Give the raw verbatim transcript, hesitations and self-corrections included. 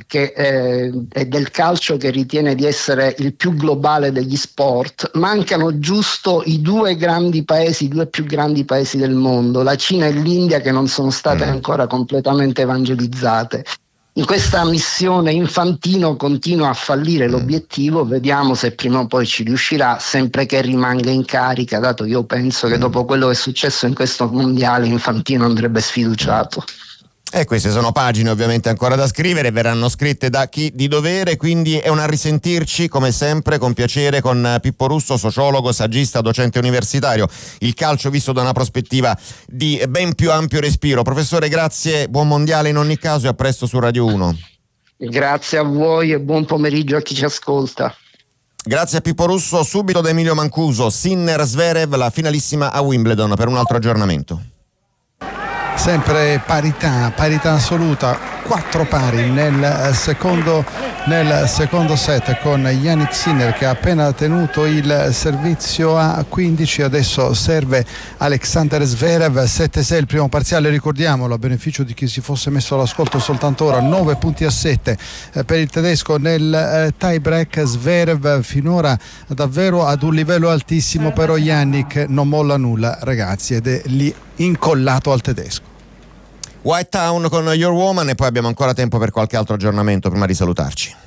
che eh, è del calcio, che ritiene di essere il più globale degli sport, mancano giusto i due grandi paesi, i due più grandi paesi del mondo, la Cina e l'India, che non sono state Mm. ancora completamente evangelizzate. In questa missione Infantino continua a fallire l'obiettivo, vediamo se prima o poi ci riuscirà, sempre che rimanga in carica, dato che io penso che dopo quello che è successo in questo mondiale Infantino andrebbe sfiduciato. E queste sono pagine ovviamente ancora da scrivere, verranno scritte da chi di dovere, quindi è un a risentirci come sempre con piacere con Pippo Russo, sociologo, saggista, docente universitario, il calcio visto da una prospettiva di ben più ampio respiro. Professore, grazie, buon mondiale in ogni caso e a presto su Radio uno. Grazie a voi e buon pomeriggio a chi ci ascolta. Grazie a Pippo Russo, subito da Emilio Mancuso, Sinner Zverev, la finalissima a Wimbledon per un altro aggiornamento. Sempre parità, parità assoluta, quattro pari nel secondo, nel secondo set con Jannik Sinner che ha appena tenuto il servizio a quindici, adesso serve Alexander Zverev. Sette sei il primo parziale, ricordiamolo a beneficio di chi si fosse messo all'ascolto soltanto ora, nove punti a sette per il tedesco nel tie break. Zverev finora davvero ad un livello altissimo, però Jannik non molla nulla, ragazzi, ed è lì incollato al tedesco. White Town con Your Woman e poi abbiamo ancora tempo per qualche altro aggiornamento prima di salutarci.